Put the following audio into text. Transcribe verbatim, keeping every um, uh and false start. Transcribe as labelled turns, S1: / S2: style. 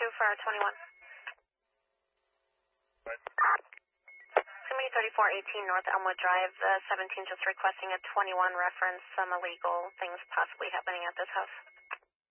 S1: for twenty-one. Somebody thirty-four eighteen North Elmwood Drive, uh, seventeen just requesting a twenty-one reference, some illegal things possibly happening at this house.